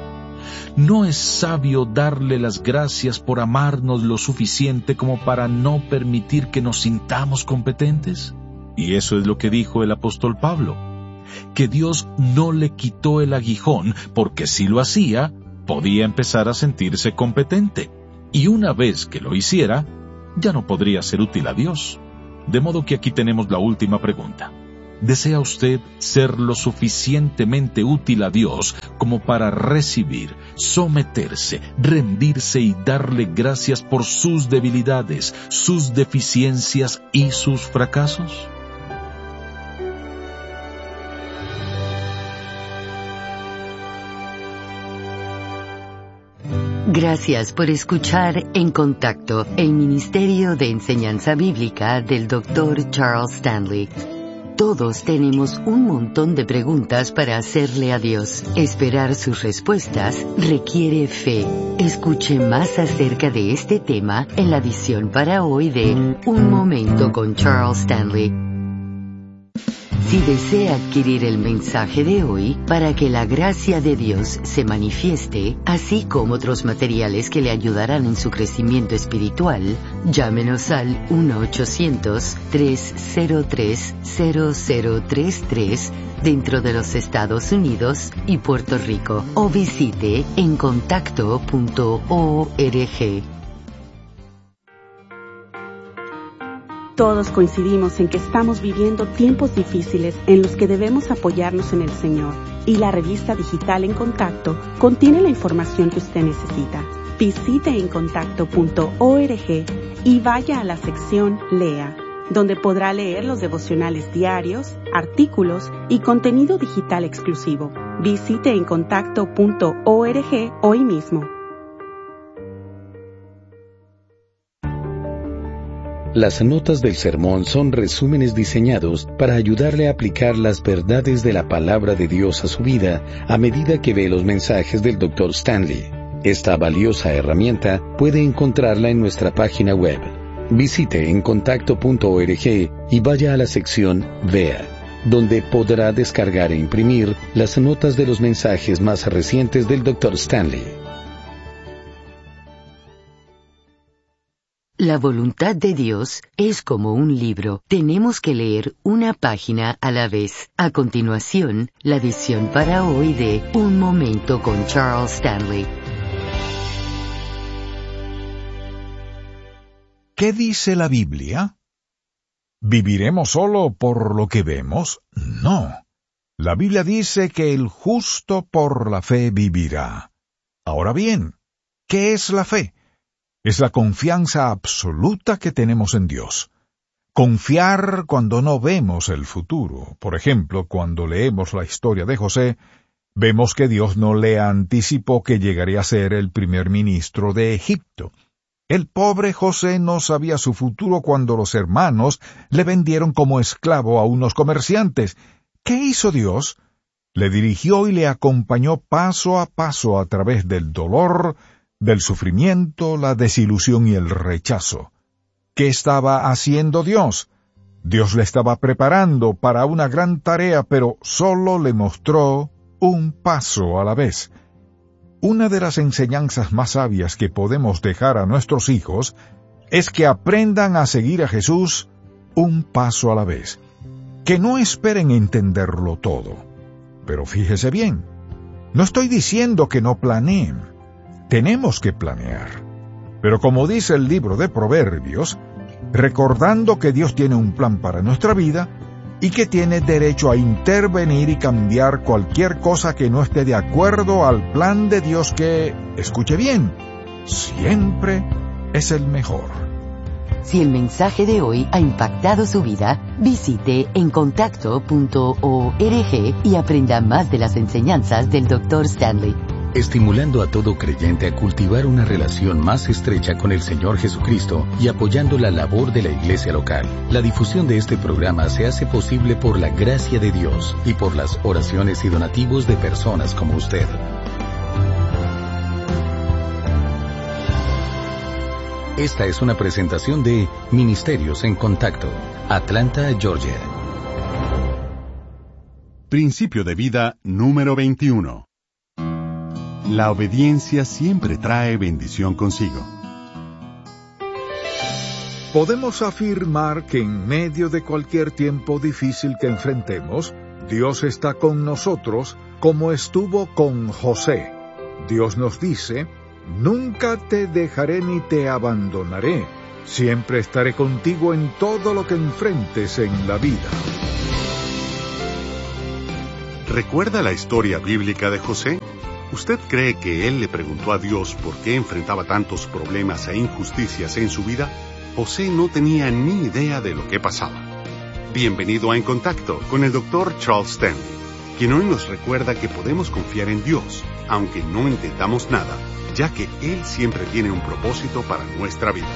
C: ¿No es sabio darle las gracias por amarnos lo suficiente como para no permitir que nos sintamos competentes? Y eso es lo que dijo el apóstol Pablo, que Dios no le quitó el aguijón porque si lo hacía, podía empezar a sentirse competente. y una vez que lo hiciera, ya no podría ser útil a Dios. De modo que aquí tenemos la última pregunta. ¿Desea usted ser lo suficientemente útil a Dios como para recibir, someterse, rendirse y darle gracias por sus debilidades, sus deficiencias y sus fracasos?
E: Gracias por escuchar En Contacto, el Ministerio de Enseñanza Bíblica del doctor Charles Stanley. Todos tenemos un montón de preguntas para hacerle a Dios. Esperar sus respuestas requiere fe. Escuche más acerca de este tema en la edición para hoy de Un Momento con Charles Stanley. Si desea adquirir el mensaje de hoy para que la gracia de Dios se manifieste, así como otros materiales que le ayudarán en su crecimiento espiritual, llámenos al uno ochocientos, tres cero tres, cero cero tres tres dentro de los Estados Unidos y Puerto Rico o visite en contacto punto org.
F: Todos coincidimos en que estamos viviendo tiempos difíciles en los que debemos apoyarnos en el Señor, y la revista digital En Contacto contiene la información que usted necesita. Visite en contacto punto org y vaya a la sección Lea, donde podrá leer los devocionales diarios, artículos y contenido digital exclusivo. Visite en contacto punto org hoy mismo.
D: Las notas del sermón son resúmenes diseñados para ayudarle a aplicar las verdades de la palabra de Dios a su vida a medida que ve los mensajes del doctor Stanley. Esta valiosa herramienta puede encontrarla en nuestra página web. Visite en contacto punto org y vaya a la sección Vea, donde podrá descargar e imprimir las notas de los mensajes más recientes del doctor Stanley.
E: La voluntad de Dios es como un libro. Tenemos que leer una página a la vez. A continuación, la edición para hoy de Un Momento con Charles Stanley.
A: ¿Qué dice la Biblia? ¿Viviremos solo por lo que vemos? No. La Biblia dice que el justo por la fe vivirá. Ahora bien, ¿qué es la fe? Es la confianza absoluta que tenemos en Dios. Confiar cuando no vemos el futuro. Por ejemplo, cuando leemos la historia de José, vemos que Dios no le anticipó que llegaría a ser el primer ministro de Egipto. El pobre José no sabía su futuro cuando los hermanos le vendieron como esclavo a unos comerciantes. ¿Qué hizo Dios? Le dirigió y le acompañó paso a paso a través del dolor, del sufrimiento, la desilusión y el rechazo. ¿Qué estaba haciendo Dios? Dios le estaba preparando para una gran tarea, pero solo le mostró un paso a la vez. Una de las enseñanzas más sabias que podemos dejar a nuestros hijos es que aprendan a seguir a Jesús un paso a la vez. Que no esperen entenderlo todo. Pero fíjese bien, no estoy diciendo que no planeen. Tenemos que planear. Pero como dice el libro de Proverbios, recordando que Dios tiene un plan para nuestra vida y que tiene derecho a intervenir y cambiar cualquier cosa que no esté de acuerdo al plan de Dios que, escuche bien, siempre es el mejor.
E: Si el mensaje de hoy ha impactado su vida, visite en contacto punto org y aprenda más de las enseñanzas del doctor Stanley.
D: Estimulando a todo creyente a cultivar una relación más estrecha con el Señor Jesucristo y apoyando la labor de la iglesia local. La difusión de este programa se hace posible por la gracia de Dios y por las oraciones y donativos de personas como usted. Esta es una presentación de Ministerios en Contacto, Atlanta, Georgia.
B: Principio de vida número veintiuno. La obediencia siempre trae bendición consigo.
A: Podemos afirmar que en medio de cualquier tiempo difícil que enfrentemos, Dios está con nosotros como estuvo con José. Dios nos dice, Nunca te dejaré ni te abandonaré. Siempre estaré contigo en todo lo que enfrentes en la vida.
B: ¿Recuerda la historia bíblica de José? ¿Usted cree que él le preguntó a Dios por qué enfrentaba tantos problemas e injusticias en su vida? José no tenía ni idea de lo que pasaba. Bienvenido a En Contacto con el doctor Charles Stanley, quien hoy nos recuerda que podemos confiar en Dios, aunque no entendamos nada, ya que Él siempre tiene un propósito para nuestra vida.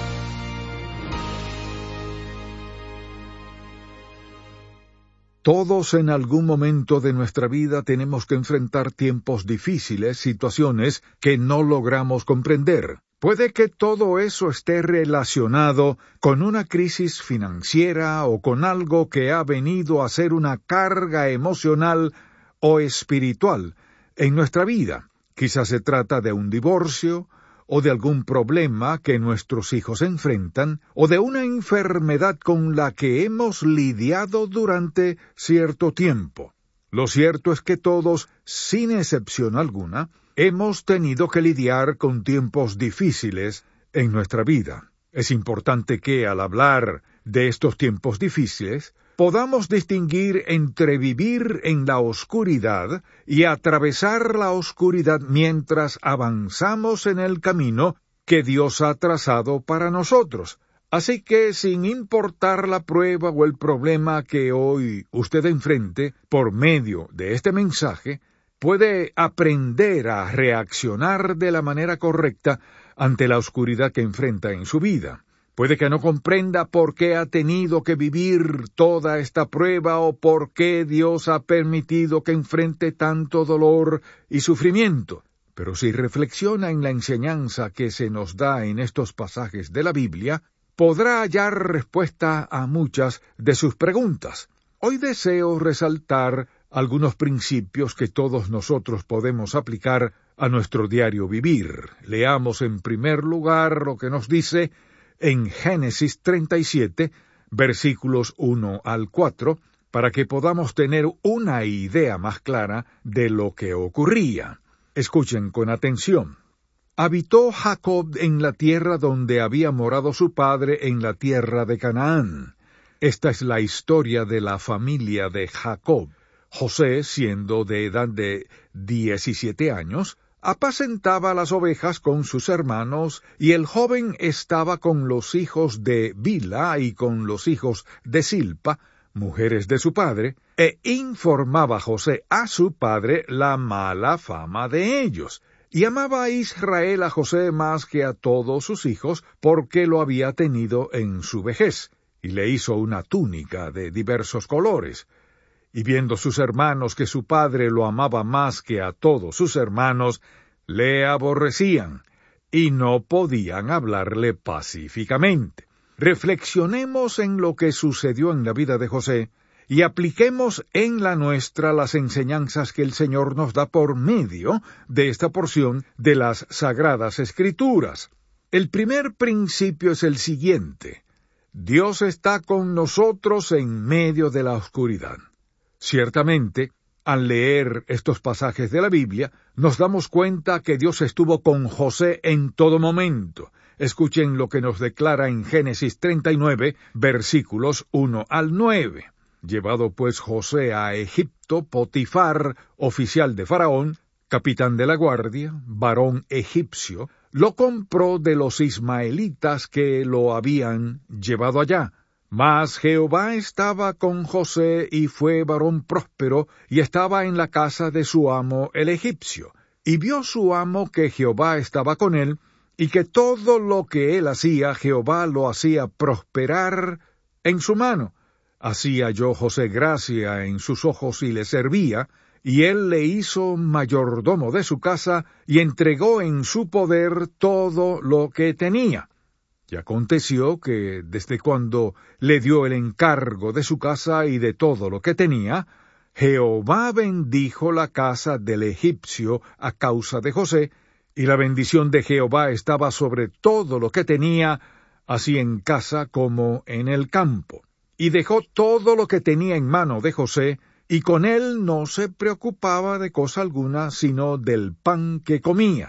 A: Todos en algún momento de nuestra vida tenemos que enfrentar tiempos difíciles, situaciones que no logramos comprender. Puede que todo eso esté relacionado con una crisis financiera o con algo que ha venido a ser una carga emocional o espiritual en nuestra vida. Quizás se trata de un divorcio, o de algún problema que nuestros hijos enfrentan, o de una enfermedad con la que hemos lidiado durante cierto tiempo. Lo cierto es que todos, sin excepción alguna, hemos tenido que lidiar con tiempos difíciles en nuestra vida. Es importante que, al hablar de estos tiempos difíciles, podamos distinguir entre vivir en la oscuridad y atravesar la oscuridad mientras avanzamos en el camino que Dios ha trazado para nosotros. Así que, sin importar la prueba o el problema que hoy usted enfrente, por medio de este mensaje, puede aprender a reaccionar de la manera correcta ante la oscuridad que enfrenta en su vida. Puede que no comprenda por qué ha tenido que vivir toda esta prueba o por qué Dios ha permitido que enfrente tanto dolor y sufrimiento. Pero si reflexiona en la enseñanza que se nos da en estos pasajes de la Biblia, podrá hallar respuesta a muchas de sus preguntas. Hoy deseo resaltar algunos principios que todos nosotros podemos aplicar a nuestro diario vivir. Leamos en primer lugar lo que nos dice en Génesis treinta y siete, versículos uno al cuatro, para que podamos tener una idea más clara de lo que ocurría. Escuchen con atención. Habitó Jacob en la tierra donde había morado su padre, en la tierra de Canaán. Esta es la historia de la familia de Jacob. José, siendo de edad de diecisiete años, apacentaba las ovejas con sus hermanos, y el joven estaba con los hijos de Bilha y con los hijos de Silpa, mujeres de su padre, e informaba José a su padre la mala fama de ellos. Y amaba a Israel a José más que a todos sus hijos, porque lo había tenido en su vejez, y le hizo una túnica de diversos colores. Y viendo sus hermanos que su padre lo amaba más que a todos sus hermanos, le aborrecían, y no podían hablarle pacíficamente. Reflexionemos en lo que sucedió en la vida de José, y apliquemos en la nuestra las enseñanzas que el Señor nos da por medio de esta porción de las Sagradas Escrituras. El primer principio es el siguiente: Dios está con nosotros en medio de la oscuridad. Ciertamente, al leer estos pasajes de la Biblia, nos damos cuenta que Dios estuvo con José en todo momento. Escuchen lo que nos declara en Génesis treinta y nueve, versículos uno al nueve. Llevado pues José a Egipto, Potifar, oficial de Faraón, capitán de la guardia, varón egipcio, lo compró de los ismaelitas que lo habían llevado allá. Mas Jehová estaba con José, y fue varón próspero, y estaba en la casa de su amo el egipcio. Y vio su amo que Jehová estaba con él, y que todo lo que él hacía, Jehová lo hacía prosperar en su mano. Así halló José gracia en sus ojos y le servía, y él le hizo mayordomo de su casa, y entregó en su poder todo lo que tenía. Y aconteció que, desde cuando le dio el encargo de su casa y de todo lo que tenía, Jehová bendijo la casa del egipcio a causa de José, y la bendición de Jehová estaba sobre todo lo que tenía, así en casa como en el campo. Y dejó todo lo que tenía en mano de José, y con él no se preocupaba de cosa alguna, sino del pan que comía.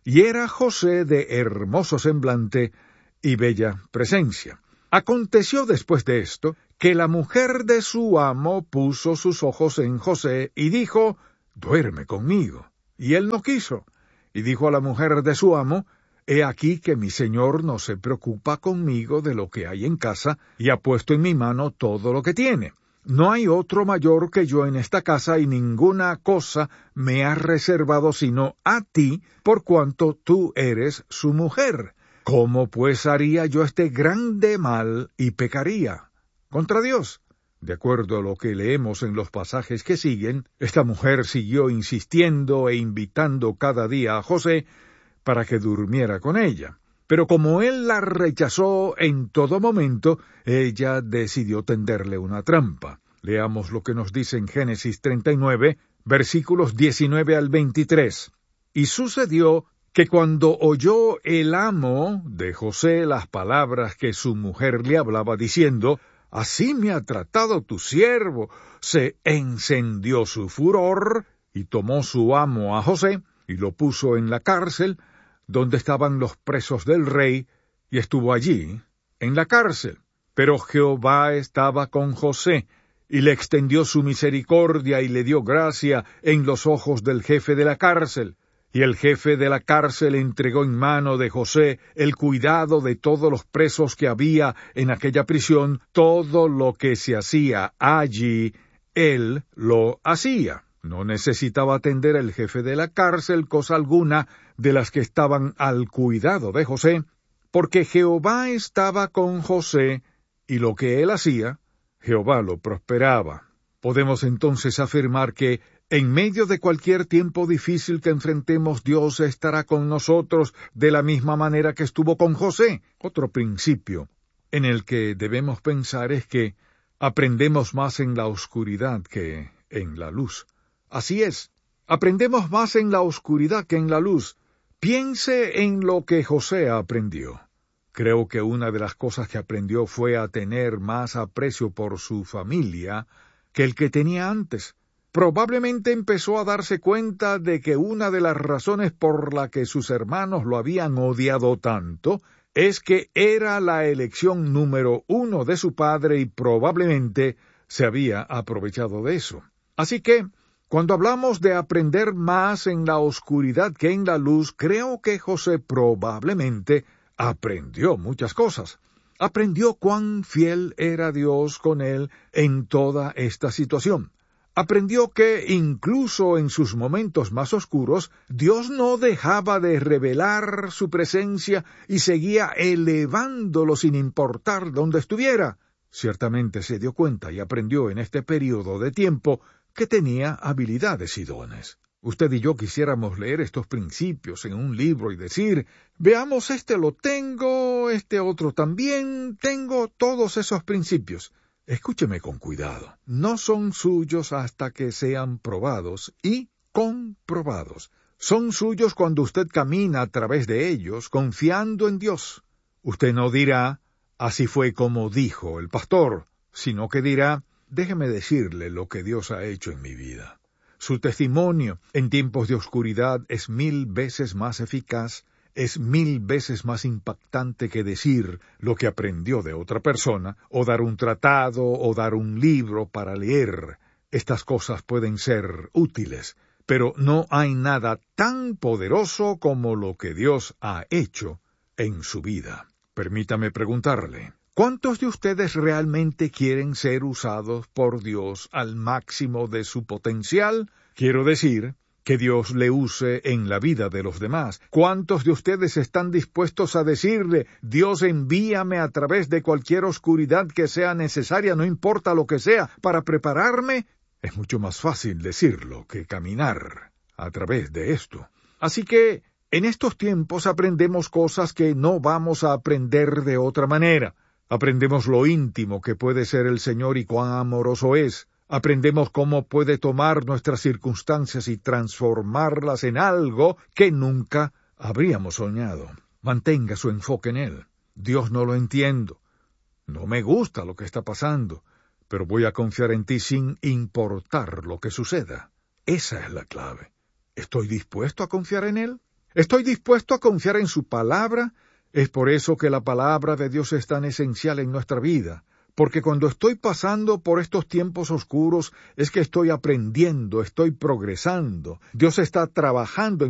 A: y era José de hermoso semblante y bella presencia. Aconteció después de esto, que la mujer de su amo puso sus ojos en José y dijo, «Duerme conmigo». Y él no quiso. Y dijo a la mujer de su amo, «He aquí que mi señor no se preocupa conmigo de lo que hay en casa, y ha puesto en mi mano todo lo que tiene. No hay otro mayor que yo en esta casa, y ninguna cosa me ha reservado sino a ti, por cuanto tú eres su mujer. ¿Cómo pues haría yo este grande mal y pecaría contra Dios?» De acuerdo a lo que leemos en los pasajes que siguen, esta mujer siguió insistiendo e invitando cada día a José para que durmiera con ella. Pero como él la rechazó en todo momento, ella decidió tenderle una trampa. Leamos lo que nos dice en Génesis treinta y nueve, versículos diecinueve al veintitrés. Y sucedió que cuando oyó el amo de José las palabras que su mujer le hablaba diciendo, «Así me ha tratado tu siervo», se encendió su furor, y tomó su amo a José, y lo puso en la cárcel, donde estaban los presos del rey, y estuvo allí, en la cárcel. Pero Jehová estaba con José, y le extendió su misericordia, y le dio gracia en los ojos del jefe de la cárcel. Y el jefe de la cárcel entregó en mano de José el cuidado de todos los presos que había en aquella prisión. Todo lo que se hacía allí, él lo hacía. No necesitaba atender el jefe de la cárcel cosa alguna de las que estaban al cuidado de José, porque Jehová estaba con José, y lo que él hacía, Jehová lo prosperaba. Podemos entonces afirmar que en medio de cualquier tiempo difícil que enfrentemos, Dios estará con nosotros de la misma manera que estuvo con José. Otro principio en el que debemos pensar es que aprendemos más en la oscuridad que en la luz. Así es, aprendemos más en la oscuridad que en la luz. Piense en lo que José aprendió. Creo que una de las cosas que aprendió fue a tener más aprecio por su familia que el que tenía antes. Probablemente empezó a darse cuenta de que una de las razones por la que sus hermanos lo habían odiado tanto es que era la elección número uno de su padre y probablemente se había aprovechado de eso. Así que, cuando hablamos de aprender más en la oscuridad que en la luz, creo que José probablemente aprendió muchas cosas. Aprendió cuán fiel era Dios con él en toda esta situación. Aprendió que, incluso en sus momentos más oscuros, Dios no dejaba de revelar su presencia y seguía elevándolo sin importar dónde estuviera. Ciertamente se dio cuenta y aprendió en este periodo de tiempo que tenía habilidades y dones. Usted y yo quisiéramos leer estos principios en un libro y decir, veamos, este lo tengo, este otro también, tengo todos esos principios. Escúcheme con cuidado. No son suyos hasta que sean probados y comprobados. Son suyos cuando usted camina a través de ellos, confiando en Dios. Usted no dirá, así fue como dijo el pastor, sino que dirá, déjeme decirle lo que Dios ha hecho en mi vida. Su testimonio en tiempos de oscuridad es mil veces más eficaz, es mil veces más impactante que decir lo que aprendió de otra persona, o dar un tratado, o dar un libro para leer. Estas cosas pueden ser útiles, pero no hay nada tan poderoso como lo que Dios ha hecho en su vida. Permítame preguntarle, ¿cuántos de ustedes realmente quieren ser usados por Dios al máximo de su potencial? Quiero decir, que Dios le use en la vida de los demás. ¿Cuántos de ustedes están dispuestos a decirle, Dios, envíame a través de cualquier oscuridad que sea necesaria, no importa lo que sea, para prepararme? Es mucho más fácil decirlo que caminar a través de esto. Así que, en estos tiempos aprendemos cosas que no vamos a aprender de otra manera. Aprendemos lo íntimo que puede ser el Señor y cuán amoroso es. Aprendemos cómo puede tomar nuestras circunstancias y transformarlas en algo que nunca habríamos soñado. Mantenga su enfoque en Él. Dios, no lo entiendo. No me gusta lo que está pasando, pero voy a confiar en ti sin importar lo que suceda. Esa es la clave. ¿Estoy dispuesto a confiar en Él? Estoy dispuesto a confiar en su palabra. Es por eso que la palabra de Dios es tan esencial en nuestra vida. Porque cuando estoy pasando por estos tiempos oscuros, es que estoy aprendiendo, estoy progresando. Dios está trabajando en